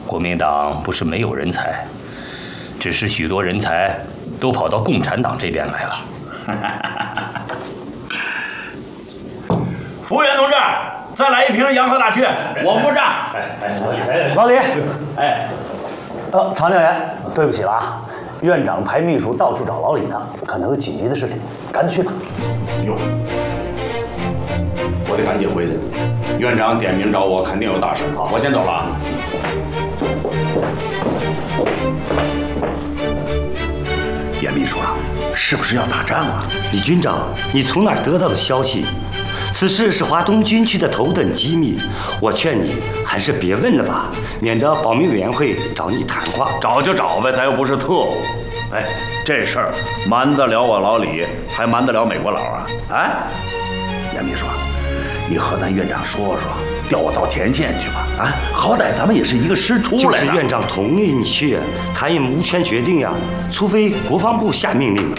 国民党不是没有人才，只是许多人才都跑到共产党这边来了。 服务员同志，再来一瓶洋河大曲，我付账。 老李，常教员，对不起了啊，院长派秘书到处找老李呢，可能有紧急的事情，赶紧去吧。 哟，我得赶紧回去。院长点名找我，肯定有大事。我先走了啊。严秘书啊，是不是要打仗啊？ 李军长，你从哪儿得到的消息？此事是华东军区的头等机密，我劝你还是别问了吧，免得保密委员会找你谈话。 找就找呗，咱又不是特务。哎，这事儿瞒得了我老李，还瞒得了美国佬啊？哎，严秘书，你和咱院长说说，调我到前线去吧。啊，好歹咱们也是一个师出来的。 就是院长同意你去，他也无权决定呀，除非国防部下命令。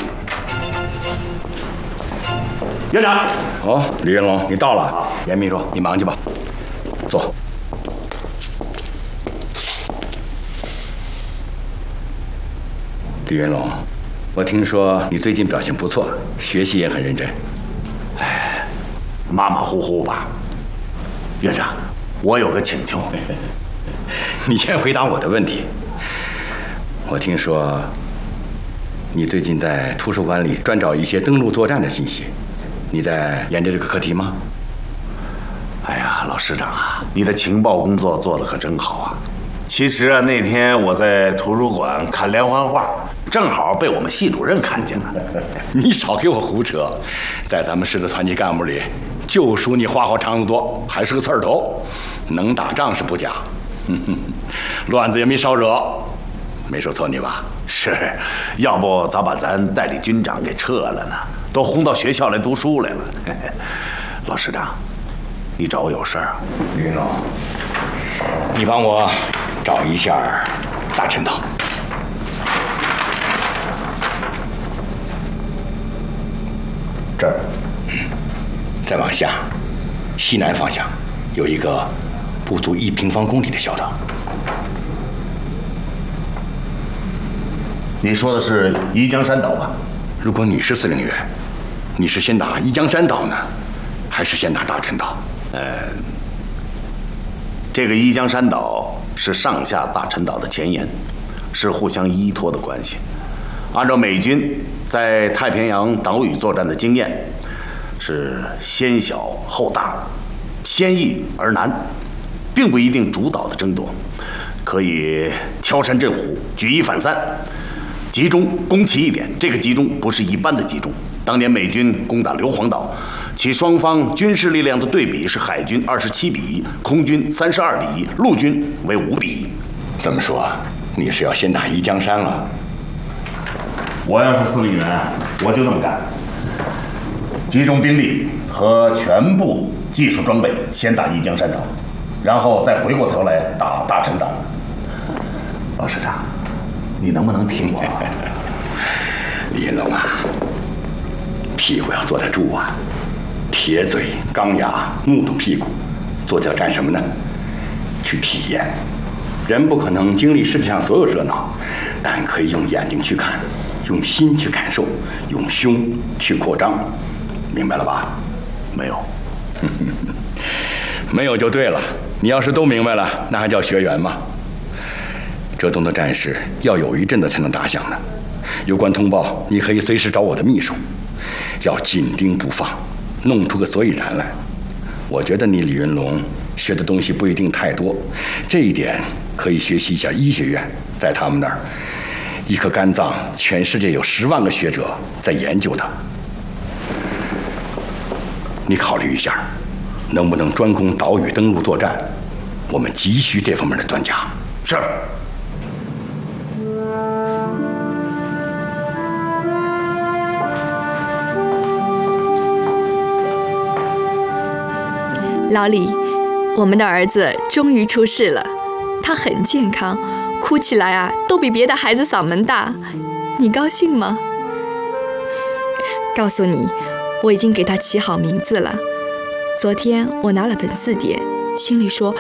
院长， 哦，李云龙，你到了。严秘书，你忙去吧。坐。李云龙，我听说你最近表现不错，学习也很认真。 哎，马马虎虎吧。院长，我有个请求。 你先回答我的问题。我听说你最近在图书馆里专找一些登陆作战的信息。你在研究这个课题吗？ 哎呀，老师长啊，你的情报工作做得可真好啊！其实啊，那天我在图书馆看连环画，正好被我们系主任看见了。 你少给我胡扯！在咱们市的团级干部里，就属你话好肠子多，还是个刺儿头，能打仗是不假，乱子也没少惹，没说错你吧？ 是，要不早把咱代理军长给撤了呢？都轰到学校来读书来了。老师长，你找我有事儿啊？ 李云龙，你帮我找一下大陈岛。这儿，再往下，西南方向有一个不足1平方公里的小岛。 你说的是宜江山岛吧？ 如果你是司令员，你是先打宜江山岛呢，还是先打大陈岛？ 这个宜江山岛是上下大陈岛的前沿，是互相依托的关系。按照美军在太平洋岛屿作战的经验，是先小后大，先易而难，并不一定主导的争夺，可以敲山震虎，举一反三。集中攻其一点，这个集中不是一般的集中。当年美军攻打硫磺岛，其双方军事力量的对比是海军27:1，空军32:1，陆军为5:1。 这么说，你是要先打宜江山了？ 我要是司令员，我就这么干，集中兵力和全部技术装备，先打宜江山岛，然后再回过头来打大陈岛。老师长，你能不能听我？ 李云龙啊，屁股要坐得住啊，铁嘴钢牙，木头屁股，坐这干什么呢？去体验。人不可能经历世界上所有热闹，但可以用眼睛去看，用心去感受，用胸去扩张，明白了吧？ 没有。 没有就对了。你要是都明白了，那还叫学员吗？浙东的战事要有一阵子才能打响呢。有关通报，你可以随时找我的秘书，要紧盯不放，弄出个所以然来。我觉得你李云龙学的东西不一定太多，这一点可以学习一下医学院，在他们那儿，一颗肝脏，全世界有10万个学者在研究它。你考虑一下，能不能专攻岛屿登陆作战？我们急需这方面的专家。 是。 老李，我们的儿子终于出世了，他很健康，哭起来啊都比别的孩子嗓门大，你高兴吗？告诉你，我已经给他起好名字了。昨天我拿了本字典，心里说